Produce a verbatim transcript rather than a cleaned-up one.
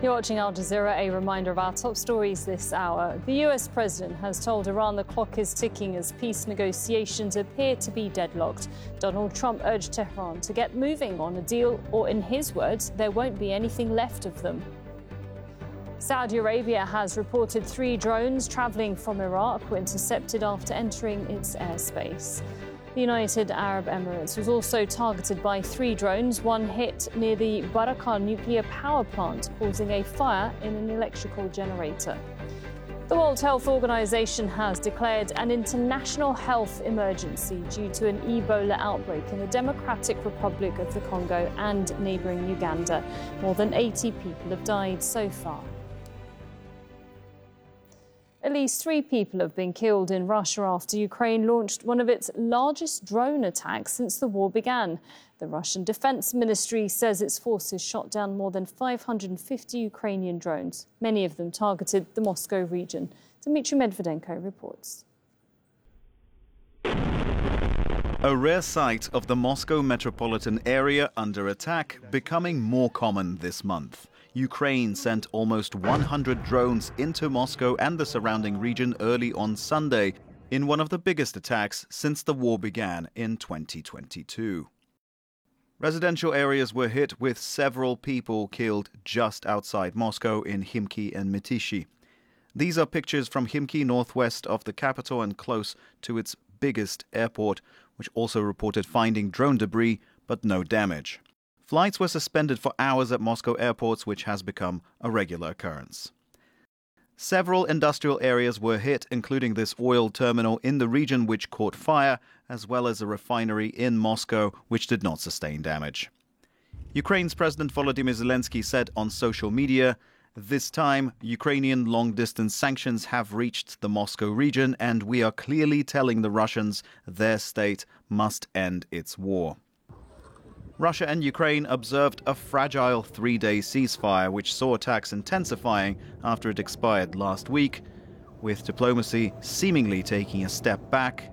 You're watching Al Jazeera. A reminder of our top stories this hour. The U S president has told Iran the clock is ticking as peace negotiations appear to be deadlocked. Donald Trump urged Tehran to get moving on a deal, or in his words, there won't be anything left of them. Saudi Arabia has reported three drones travelling from Iraq were intercepted after entering its airspace. The United Arab Emirates was also targeted by three drones. One hit near the Barakah nuclear power plant, causing a fire in an electrical generator. The World Health Organization has declared an international health emergency due to an Ebola outbreak in the Democratic Republic of the Congo and neighbouring Uganda. More than eighty people have died so far. At least three people have been killed in Russia after Ukraine launched one of its largest drone attacks since the war began. The Russian Defense Ministry says its forces shot down more than five hundred fifty Ukrainian drones. Many of them targeted the Moscow region. Dmitry Medvedenko reports. A rare sight of the Moscow metropolitan area under attack becoming more common this month. Ukraine sent almost one hundred drones into Moscow and the surrounding region early on Sunday in one of the biggest attacks since the war began in twenty twenty-two. Residential areas were hit with several people killed just outside Moscow in Khimki and Mytishi. These are pictures from Khimki, northwest of the capital and close to its biggest airport, which also reported finding drone debris but no damage. Flights were suspended for hours at Moscow airports, which has become a regular occurrence. Several industrial areas were hit, including this oil terminal in the region which caught fire, as well as a refinery in Moscow which did not sustain damage. Ukraine's President Volodymyr Zelensky said on social media, "This time, Ukrainian long-distance sanctions have reached the Moscow region, and we are clearly telling the Russians their state must end its war." Russia and Ukraine observed a fragile three-day ceasefire, which saw attacks intensifying after it expired last week, with diplomacy seemingly taking a step back